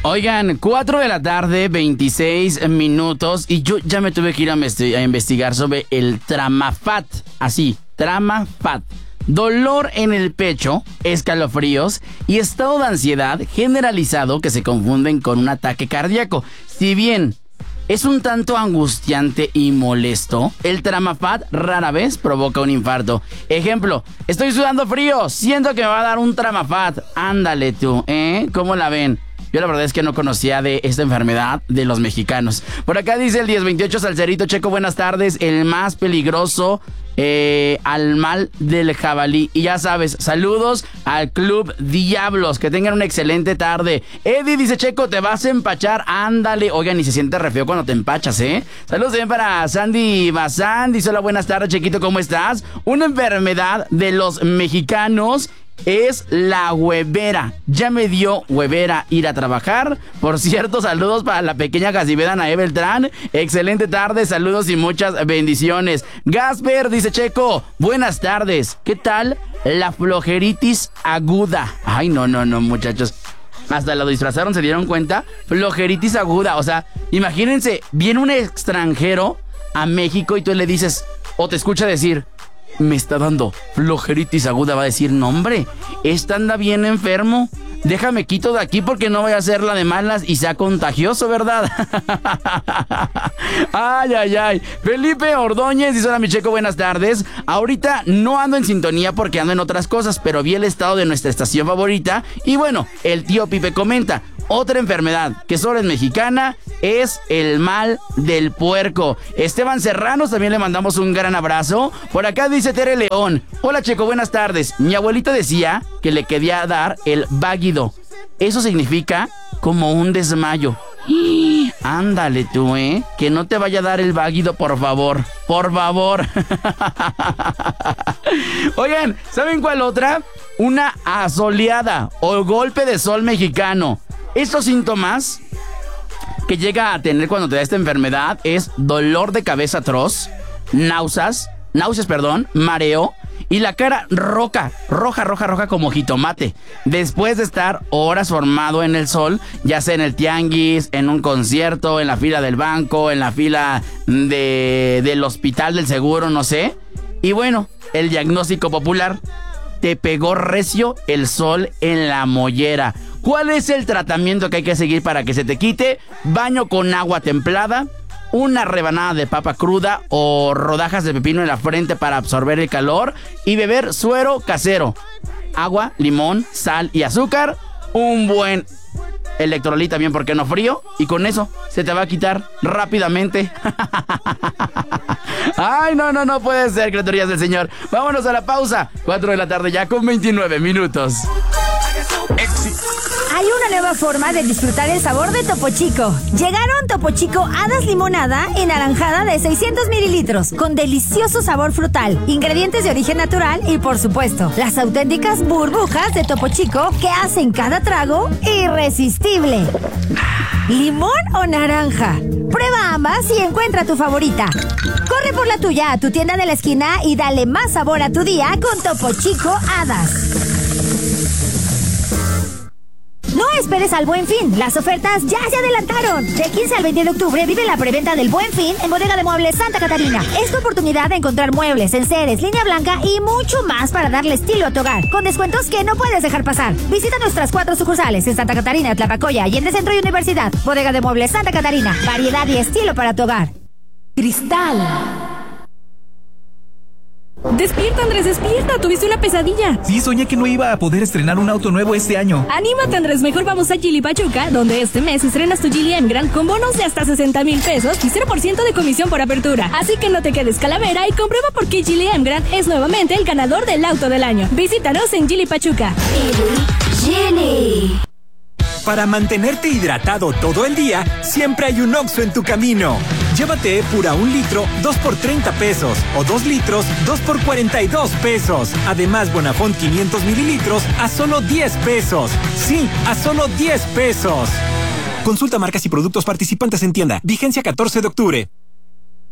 Oigan, 4 de la tarde, 26 minutos, y yo ya me tuve que ir a investigar sobre el Tramafat. Así, Tramafat. Dolor en el pecho, escalofríos y estado de ansiedad generalizado que se confunden con un ataque cardíaco. Si bien es un tanto angustiante y molesto, el Tramafat rara vez provoca un infarto. Ejemplo, estoy sudando frío, siento que me va a dar un Tramafat. Ándale tú, ¿cómo la ven? Yo la verdad es que no conocía de esta enfermedad de los mexicanos. Por acá dice el 1028 Salcerito Checo, buenas tardes. El más peligroso al mal del jabalí. Y ya sabes, saludos al Club Diablos. Que tengan una excelente tarde. Eddie dice, Checo, te vas a empachar. Ándale. Oigan, y se siente re feo cuando te empachas, ¿eh? Saludos también para Sandy Bazán. Dice, hola, buenas tardes, Chequito, ¿cómo estás? Una enfermedad de los mexicanos es la huevera. Ya me dio huevera ir a trabajar. Por cierto, saludos para la pequeña Casiveda Nae Beltrán. Excelente tarde, saludos y muchas bendiciones. Gasper dice, Checo, buenas tardes. ¿Qué tal la flojeritis aguda? Ay, no, muchachos. Hasta lo disfrazaron, ¿se dieron cuenta? Flojeritis aguda, o sea, imagínense, viene un extranjero a México y tú le dices, o te escucha decir, me está dando flojeritis aguda, va a decir, no hombre, esta anda bien enfermo, déjame quito de aquí porque no voy a hacer la de malas y sea contagioso, ¿verdad? Ay. Felipe Ordóñez dice, hola mi Checo, buenas tardes. Ahorita no ando en sintonía porque ando en otras cosas, pero vi el estado de nuestra estación favorita y bueno, el tío Pipe comenta, otra enfermedad que solo es mexicana es el mal del puerco. Esteban Serranos también le mandamos un gran abrazo. Por acá dice Tere León, hola Checo, buenas tardes. Mi abuelita decía que le quería dar el váguido. Eso significa como un desmayo. Ándale tú, que no te vaya a dar el váguido, por favor. Por favor. Oigan, ¿saben cuál otra? Una asoleada o golpe de sol mexicano. Estos síntomas que llega a tener cuando te da esta enfermedad es dolor de cabeza atroz, náuseas, mareo y la cara roja como jitomate. Después de estar horas formado en el sol, ya sea en el tianguis, en un concierto, en la fila del banco, en la fila del hospital del seguro, no sé. Y bueno, el diagnóstico popular, te pegó recio el sol en la mollera. ¿Cuál es el tratamiento que hay que seguir para que se te quite? Baño con agua templada, una rebanada de papa cruda o rodajas de pepino en la frente para absorber el calor y beber suero casero. Agua, limón, sal y azúcar, un buen electrolit también, porque no frío, y con eso se te va a quitar rápidamente. Ay, no puede ser, criaturas del Señor. Vámonos a la pausa. 4 de la tarde ya con 29 minutos. Hay una nueva forma de disfrutar el sabor de Topo Chico. Llegaron Topo Chico Hadas Limonada enaranjada de 600 mililitros, con delicioso sabor frutal, ingredientes de origen natural y, por supuesto, las auténticas burbujas de Topo Chico que hacen cada trago irresistible. ¿Limón o naranja? Prueba ambas y encuentra tu favorita. Corre por la tuya a tu tienda de la esquina y dale más sabor a tu día con Topo Chico Hadas. No esperes al Buen Fin, las ofertas ya se adelantaron. Del 15 al 20 de octubre vive la preventa del Buen Fin en Bodega de Muebles Santa Catarina. Es tu oportunidad de encontrar muebles, enseres, línea blanca y mucho más para darle estilo a tu hogar, con descuentos que no puedes dejar pasar. Visita nuestras 4 sucursales en Santa Catarina, Tlapacoya y en el Centro y Universidad. Bodega de Muebles Santa Catarina, variedad y estilo para tu hogar. Cristal. Despierta, Andrés, despierta. Tuviste una pesadilla. Sí, soñé que no iba a poder estrenar un auto nuevo este año. Anímate, Andrés, mejor vamos a Geely Pachuca, donde este mes estrenas tu Geely Emgrand con bonos de hasta 60,000 pesos y 0% de comisión por apertura. Así que no te quedes calavera y comprueba por qué Geely Emgrand es nuevamente el ganador del auto del año. Visítanos en Geely Pachuca. Geely. Para mantenerte hidratado todo el día, siempre hay un Oxxo en tu camino. Llévate Epura 1 litro, 2 por 30 pesos. O 2 litros, 2 por 42 pesos. Además, Bonafont 500 mililitros a solo 10 pesos. Sí, a solo 10 pesos. Consulta marcas y productos participantes en tienda. Vigencia 14 de octubre.